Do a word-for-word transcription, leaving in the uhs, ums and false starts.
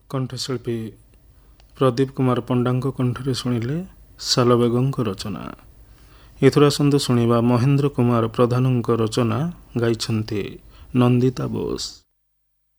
କଣ୍ଠଶିଳ୍ପୀ ପ୍ରଦୀପ କୁମାର ପଣ୍ଡାଙ୍କ କଣ୍ଠରେ ଶୁଣିଲେ ସାଲବେଗଙ୍କ ରଚନା। ଏଥର ଆସନ୍ତୁ ଶୁଣିବା ମହେନ୍ଦ୍ର କୁମାର ପ୍ରଧାନଙ୍କ ରଚନା, ଗାଇଛନ୍ତି ନନ୍ଦିତା ବୋଷ।